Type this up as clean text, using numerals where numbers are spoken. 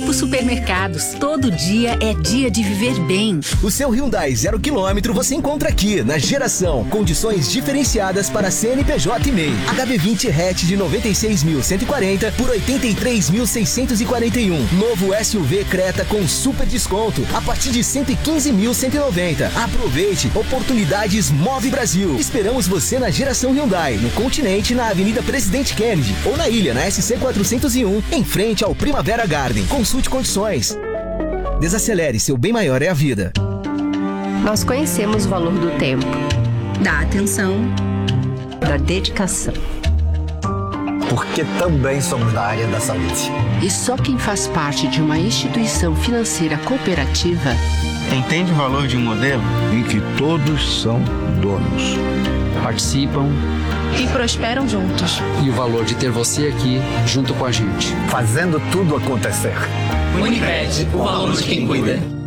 Grupo Supermercados. Todo dia é dia de viver bem. O seu Hyundai 0 km você encontra aqui na Geração. Condições diferenciadas para CNPJ e MEI. HB20 hatch de 96.140 por 83.641. Novo SUV Creta com super desconto a partir de 115.190. Aproveite. Oportunidades Move Brasil. Esperamos você na Geração Hyundai, no continente, na Avenida Presidente Kennedy ou na ilha, na SC 401, em frente ao Primavera Garden. Consulte condições. Desacelere, seu bem maior é a vida. Nós conhecemos o valor do tempo, Da atenção, da dedicação. Porque também somos da área da saúde. E só quem faz parte de uma instituição financeira cooperativa entende o valor de um modelo em que todos são donos, participam e prosperam juntos. E o valor de ter você aqui junto com a gente, fazendo tudo acontecer. Uniped, o valor de quem cuida.